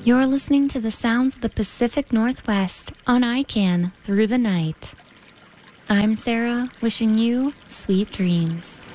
You're listening to the sounds of the Pacific Northwest on ICANN through the night. I'm Sarah, wishing you sweet dreams.